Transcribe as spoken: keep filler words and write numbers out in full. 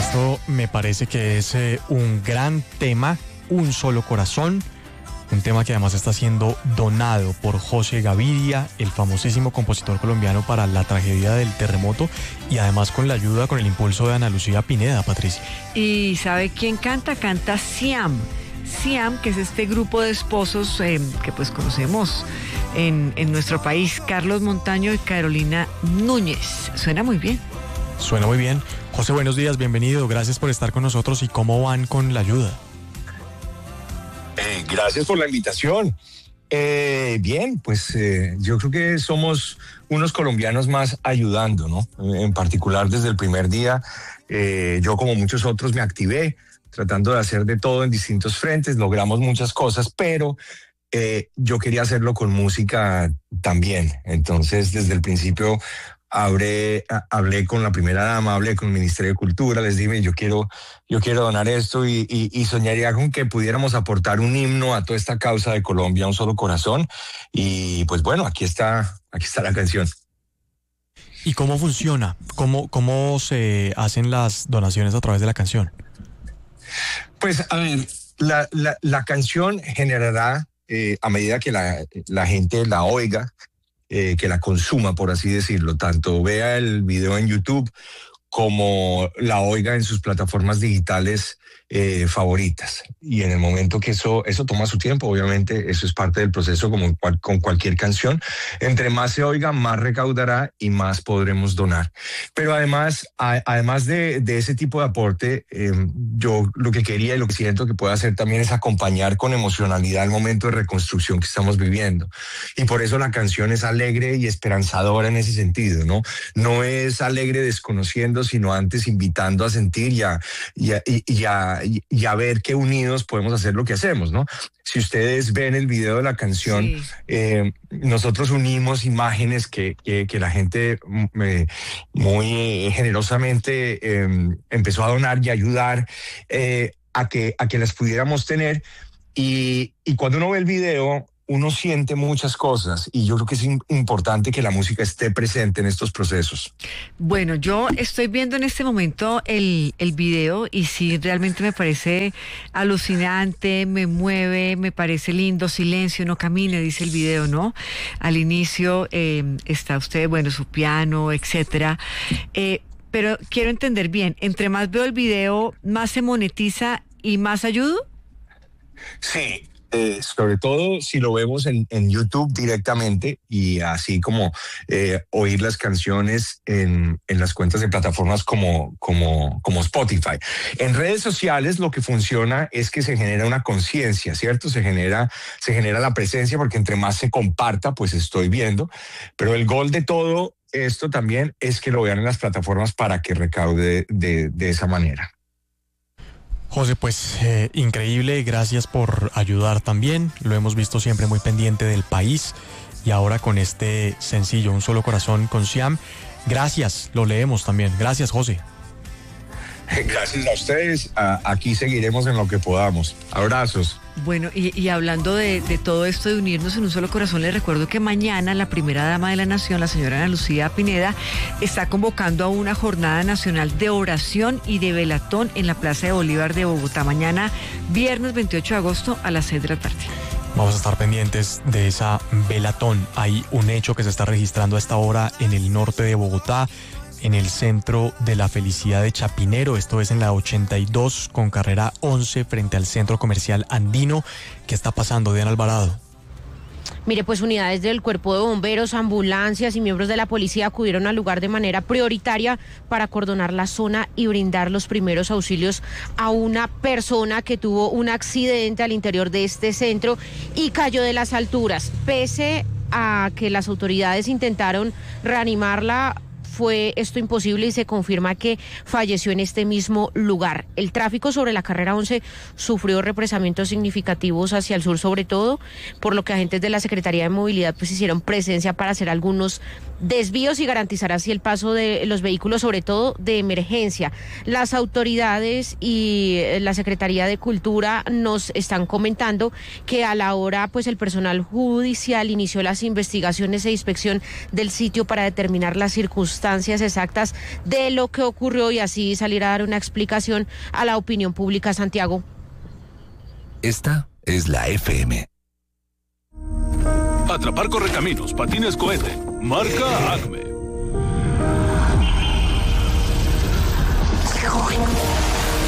Esto me parece que es eh, un gran tema, Un Solo Corazón, un tema que además está siendo donado por José Gaviria, el famosísimo compositor colombiano para la tragedia del terremoto, y además con la ayuda, con el impulso de Ana Lucía Pineda, Patricia. ¿Y sabe quién canta? Canta Siam. Siam, que es este grupo de esposos eh, que pues conocemos en, en nuestro país, Carlos Montaño y Carolina Núñez. Suena muy bien. Suena muy bien. José, buenos días, bienvenido. Gracias por estar con nosotros. ¿Y cómo van con la ayuda? Eh, gracias por la invitación. Eh, bien, pues eh, yo creo que somos unos colombianos más ayudando, ¿no? En particular desde el primer día, eh, yo como muchos otros me activé tratando de hacer de todo en distintos frentes, logramos muchas cosas, pero eh, yo quería hacerlo con música también. Entonces, desde el principio hablé, hablé con la primera dama, hablé con el Ministerio de Cultura, les dije, yo quiero, yo quiero donar esto y, y, y soñaría con que pudiéramos aportar un himno a toda esta causa de Colombia, Un Solo Corazón. Y pues bueno, aquí está, aquí está la canción. ¿Y cómo funciona? ¿Cómo, cómo se hacen las donaciones a través de la canción? Pues a ver, la, la, la canción generará, eh, a medida que la, la gente la oiga, Eh, que la consuma, por así decirlo, tanto vea el video en YouTube como la oiga en sus plataformas digitales eh, favoritas. Y en el momento que eso, eso toma su tiempo, obviamente, eso es parte del proceso como cual, con cualquier canción. Entre más se oiga, más recaudará y más podremos donar. Pero además, a, además de, de ese tipo de aporte, eh, yo lo que quería y lo que siento que puedo hacer también es acompañar con emocionalidad el momento de reconstrucción que estamos viviendo. Y por eso la canción es alegre y esperanzadora en ese sentido, ¿no? No es alegre desconociendo, sino antes invitando a sentir y a, y a, y a y a ver qué unidos podemos hacer lo que hacemos, ¿no? Si ustedes ven el video de la canción, sí. eh, nosotros unimos imágenes que, que, que la gente eh, muy generosamente eh, empezó a donar y ayudar eh, a, que, a que las pudiéramos tener. Y, y cuando uno ve el video, uno siente muchas cosas y yo creo que es importante que la música esté presente en estos procesos. Bueno, yo estoy viendo en este momento el, el video y sí, realmente me parece alucinante, me mueve, me parece lindo. Silencio, no camine, dice el video, ¿no? Al inicio eh, está usted, bueno, su piano, etcétera. Eh, pero quiero entender bien, entre más veo el video, más se monetiza y más ayudo. Sí. Eh, sobre todo si lo vemos en, en YouTube directamente y así como eh, oír las canciones en, en las cuentas de plataformas como, como, como Spotify. En redes sociales lo que funciona es que se genera una conciencia, ¿cierto? Se genera, se genera la presencia porque entre más se comparta, pues estoy viendo. Pero el gol de todo esto también es que lo vean en las plataformas para que recaude de, de esa manera. José, pues eh, increíble, gracias por ayudar también, lo hemos visto siempre muy pendiente del país y ahora con este sencillo, Un Solo Corazón con Siam, gracias, lo leemos también, gracias José. Gracias a ustedes, a, aquí seguiremos en lo que podamos, abrazos. Bueno, y, y hablando de, de todo esto de unirnos en un solo corazón, les recuerdo que mañana la primera dama de la nación, la señora Ana Lucía Pineda, está convocando a una jornada nacional de oración y de velatón en la Plaza de Bolívar de Bogotá, mañana viernes veintiocho de agosto a las seis de la tarde. Vamos a estar pendientes de esa velatón. Hay un hecho que se está registrando a esta hora en el norte de Bogotá, en el Centro de la Felicidad de Chapinero, esto es en la ochenta y dos con carrera once frente al Centro Comercial Andino. ¿Qué está pasando, Diana Alvarado? Mire, pues unidades del Cuerpo de Bomberos, ambulancias y miembros de la policía acudieron al lugar de manera prioritaria para acordonar la zona y brindar los primeros auxilios a una persona que tuvo un accidente al interior de este centro y cayó de las alturas. Pese a que las autoridades intentaron reanimarla, fue esto imposible y se confirma que falleció en este mismo lugar. El tráfico sobre la carrera once sufrió represamientos significativos hacia el sur, sobre todo, por lo que agentes de la Secretaría de Movilidad pues hicieron presencia para hacer algunos desvíos y garantizar así el paso de los vehículos, sobre todo de emergencia. Las autoridades y la Secretaría de Cultura nos están comentando que a la hora pues el personal judicial inició las investigaciones e inspección del sitio para determinar las circunstancias circunstancias exactas de lo que ocurrió y así salir a dar una explicación a la opinión pública. Santiago. Esta es la F M. Atrapar Correcaminos, Patines Cohete, marca Acme.